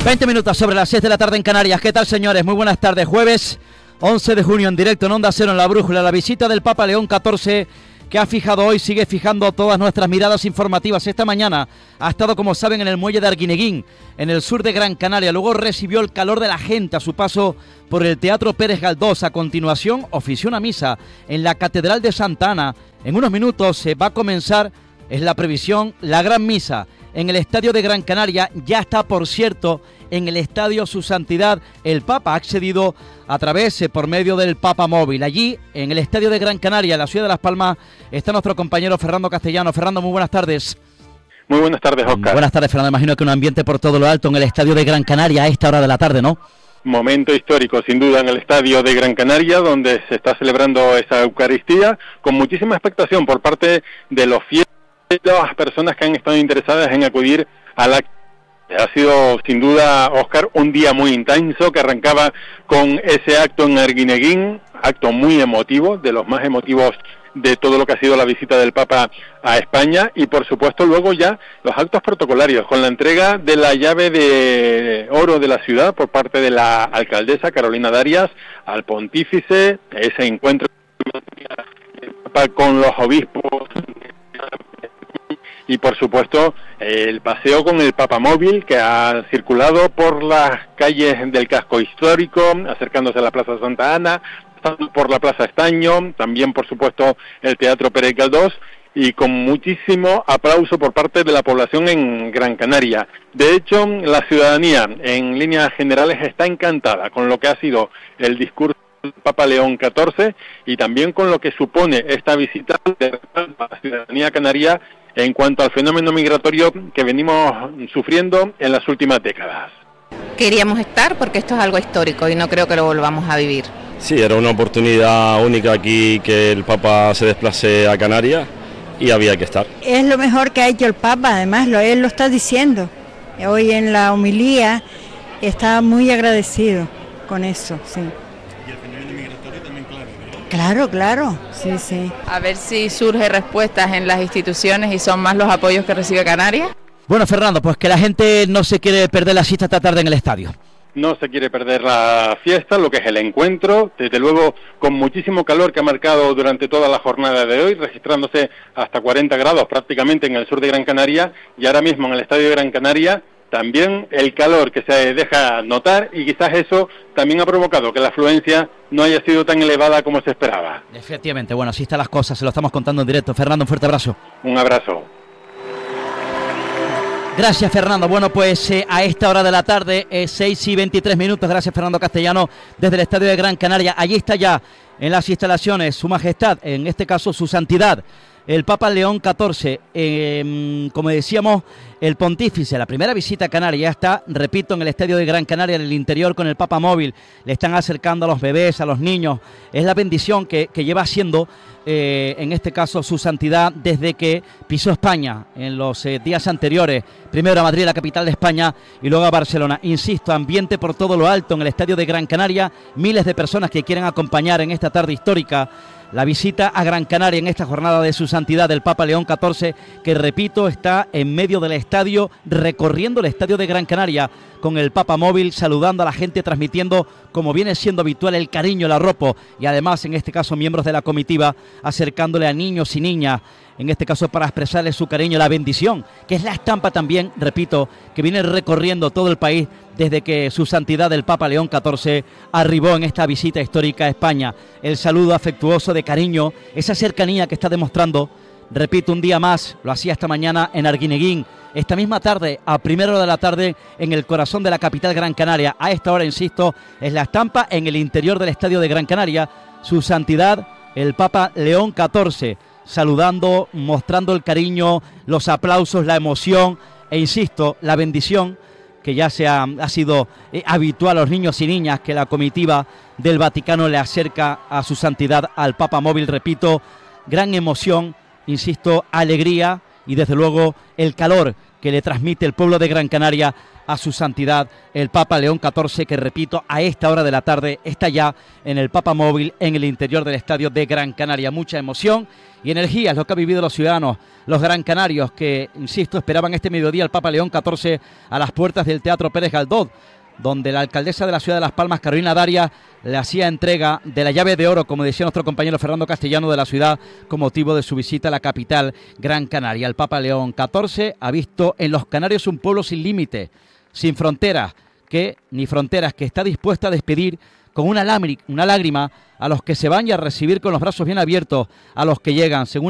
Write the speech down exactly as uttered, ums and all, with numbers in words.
veinte minutos sobre las seis de la tarde en Canarias. ¿Qué tal, señores? Muy buenas tardes. Jueves once de junio en directo en Onda Cero en La Brújula. La visita del Papa León catorce, que ha fijado hoy, sigue fijando todas nuestras miradas informativas. Esta mañana ha estado, como saben, en el muelle de Arguineguín, en el sur de Gran Canaria. Luego recibió el calor de la gente a su paso por el Teatro Pérez Galdós. A continuación ofició una misa en la Catedral de Santa Ana. En unos minutos se va a comenzar, es la previsión, la gran misa en el Estadio de Gran Canaria. Ya está, por cierto, en el estadio Su Santidad. El Papa ha accedido a través, eh, por medio del Papa Móvil. Allí, en el Estadio de Gran Canaria, en la ciudad de Las Palmas, está nuestro compañero Fernando Castellano. Fernando, muy buenas tardes. Muy buenas tardes, Óscar. Buenas tardes, Fernando. Imagino que un ambiente por todo lo alto en el Estadio de Gran Canaria a esta hora de la tarde, ¿no? Momento histórico, sin duda, en el Estadio de Gran Canaria, donde se está celebrando esa Eucaristía, con muchísima expectación por parte de los fieles, de las personas que han estado interesadas en acudir a la... Ha sido, sin duda, Óscar, un día muy intenso que arrancaba con ese acto en Arguineguín, acto muy emotivo, de los más emotivos de todo lo que ha sido la visita del Papa a España, y por supuesto luego ya los actos protocolarios, con la entrega de la llave de oro de la ciudad por parte de la alcaldesa Carolina Darias al pontífice, ese encuentro con los obispos, y por supuesto el paseo con el Papa Móvil, que ha circulado por las calles del casco histórico, acercándose a la Plaza Santa Ana, pasando por la Plaza Estaño, también por supuesto el Teatro Pérez Galdós, y con muchísimo aplauso por parte de la población en Gran Canaria. De hecho, la ciudadanía en líneas generales está encantada con lo que ha sido el discurso del Papa León catorce y también con lo que supone esta visita de la ciudadanía canaria en cuanto al fenómeno migratorio que venimos sufriendo en las últimas décadas. Queríamos estar porque esto es algo histórico y no creo que lo volvamos a vivir. Sí, era una oportunidad única aquí que el Papa se desplace a Canarias y había que estar. Es lo mejor que ha hecho el Papa, además lo, él lo está diciendo. Hoy en la homilía está muy agradecido con eso, sí. ¿Y el fenómeno migratorio también, claro? Claro, claro, sí, sí. A ver si surge respuestas en las instituciones y son más los apoyos que recibe Canarias. Bueno, Fernando, pues que la gente no se quiere perder la cita esta tarde en el estadio. No se quiere perder la fiesta, lo que es el encuentro, desde luego con muchísimo calor que ha marcado durante toda la jornada de hoy, registrándose hasta cuarenta grados prácticamente en el sur de Gran Canaria, y ahora mismo en el Estadio de Gran Canaria también el calor que se deja notar, y quizás eso también ha provocado que la afluencia no haya sido tan elevada como se esperaba. Efectivamente, bueno, así están las cosas, se lo estamos contando en directo. Fernando, un fuerte abrazo. Un abrazo. Gracias, Fernando. Bueno, pues eh, a esta hora de la tarde, eh, seis y veintitrés minutos, gracias, Fernando Castellano, desde el Estadio de Gran Canaria. Allí está ya en las instalaciones Su Majestad, en este caso Su Santidad, el Papa León catorce, eh, como decíamos, el pontífice. La primera visita a Canarias ya está, repito, en el Estadio de Gran Canaria, en el interior, con el Papa Móvil. Le están acercando a los bebés, a los niños. Es la bendición que, que lleva haciendo, eh, en este caso, Su Santidad, desde que pisó España en los eh, días anteriores. Primero a Madrid, la capital de España, y luego a Barcelona. Insisto, ambiente por todo lo alto en el Estadio de Gran Canaria. Miles de personas que quieren acompañar en esta tarde histórica la visita a Gran Canaria en esta jornada de Su Santidad del Papa León catorce, que, repito, está en medio del estadio, recorriendo el Estadio de Gran Canaria con el Papa Móvil, saludando a la gente, transmitiendo, como viene siendo habitual, el cariño, el arropo, y además, en este caso, miembros de la comitiva, acercándole a niños y niñas, en este caso para expresarle su cariño, la bendición, que es la estampa también, repito, que viene recorriendo todo el país desde que Su Santidad el Papa León catorce arribó en esta visita histórica a España. El saludo afectuoso de cariño, esa cercanía que está demostrando, repito, un día más, lo hacía esta mañana en Arguineguín, esta misma tarde, a primera hora de la tarde, en el corazón de la capital Gran Canaria. A esta hora, insisto, es la estampa en el interior del Estadio de Gran Canaria, Su Santidad el Papa León catorce, saludando, mostrando el cariño, los aplausos, la emoción e, insisto, la bendición que ya se ha, ha sido eh, habitual a los niños y niñas, que la comitiva del Vaticano le acerca a Su Santidad al Papa Móvil. Repito, gran emoción, insisto, alegría y desde luego el calor que le transmite el pueblo de Gran Canaria a su santidad, el Papa León catorce, que repito, a esta hora de la tarde está ya en el Papa Móvil en el interior del estadio de Gran Canaria. Mucha emoción y energía es lo que han vivido los ciudadanos, los gran canarios, que, insisto, esperaban este mediodía al Papa León catorce a las puertas del Teatro Pérez Galdós, donde la alcaldesa de la ciudad de Las Palmas, Carolina Darias, le hacía entrega de la llave de oro, como decía nuestro compañero Fernando Castellano, de la ciudad, con motivo de su visita a la capital Gran Canaria. El Papa León catorce ha visto en los canarios un pueblo sin límite, sin fronteras, que ni fronteras, que está dispuesta a despedir con una, lágrima, una lágrima a los que se van y a recibir con los brazos bien abiertos a los que llegan, según